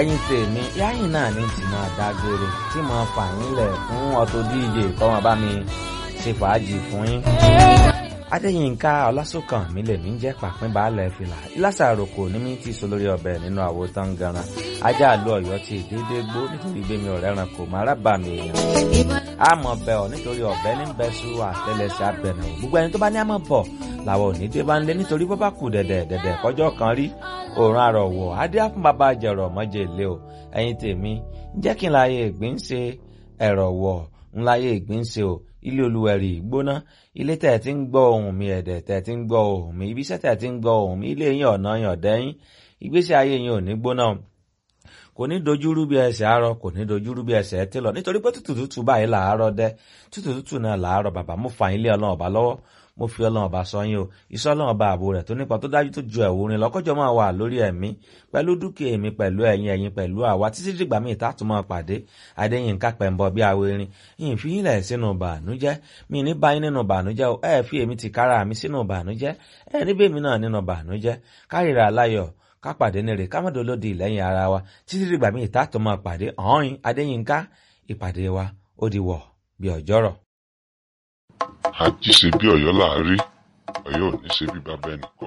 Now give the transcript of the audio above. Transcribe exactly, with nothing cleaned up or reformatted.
ẹ̀yin tèmi yáyìn náà ní tí máa dágbére tí mo fà yín lẹ̀ fún Auto D J kọ́mọ bá mi ṣe fàájì fún yín. Adéyínká Ọlásùnkàn mi lèmi ń jẹ́ pàpín baálẹ̀ fìlà ìlàsàrò kò ní mí tí so lórí ọbẹ̀ nínú àwo tán ganan ajá àlú Ọ̀yọ́ ti dédé gbó nítorí gbémi ọ̀rẹ́ ran kò máa rábà mi èèyàn. àmọ́ bẹ̀ ọ́ nítorí ọ̀bẹ ní bẹ́sù àtẹlẹsẹ̀ abẹ̀nà gbogbo ẹni tó bá ní àmọ́ bọ̀ làwọn ò ní dé bá ń lé nítorí bó bá kù dẹ̀dẹ̀ dẹ̀dẹ̀ kọjọ́ kan rí òòrùn àrọ̀wọ̀ adé á fún bàbá jẹ̀rọ̀ mọ́jẹ̀ ilé o ẹ̀yin tèmi jẹ́ kí n láyé ìgbín ṣe ẹ̀rọ̀ wọ̀ ń láyé ìgbín ṣe o ilé olúwẹ̀rì gbóná ilé tẹ̀ tí ń gbọ́ ohùn mi ẹ̀dẹ̀ tẹ̀ tí ń gbọ́ ohùn mi ibiṣẹ́ tẹ̀ tí ń gbọ́ ohùn mi ilé yín ọ̀nà yàn dẹ́yìn ìgbésí ayé yín ò ní gbóná kò ní dojúrú bí ẹsẹ̀ àárọ̀ kò ní dojúrú bí ẹsẹ̀ ẹtí lọ nítorí pé tútù tútù báyìí làárọ̀ dẹ́ tútù tútù náà làárọ̀ bàbá mo fà yín lé Ọlọ́run ọba lọ́wọ́ mo fi Ọlọ́run ọba sọ yín o ìṣọ́ Ọlọ́run ọba ààbò rẹ̀ tó nípa tó dájú tó ju ẹ̀wù rin lọ́kọ́jọ́ máa wà lórí ẹ̀mí pẹ̀lú dúkìá èmi pẹ̀lú ẹ̀yin ẹ̀yin pẹ̀lú àwa títí dìgbà míì tá tún máa pàdé Adéyínká Pẹ̀mbọ bí awo erin yìí fi yín lẹ̀ sínú bànújẹ́ mi ní báyìí nínú bànújẹ́ o ẹ fi èmi ti kára mi sínú bànújẹ́ ẹ níbẹ̀ mi náà nínú bànújẹ́ kárìíra aláyọ̀ ká pàdé nírè ká mọ́dọ̀ lódì lẹ́yìn ara wa títí dìgbà míì tá tún máa pàdé ọ̀hún Adéyínká ìpàdé wa ó di wọ̀ bí ọjọ́rọ̀. àjíṣe bí Ọ̀yọ́ là á rí Ọ̀yọ́ ò ní ṣe bí bàbá ẹnì kan.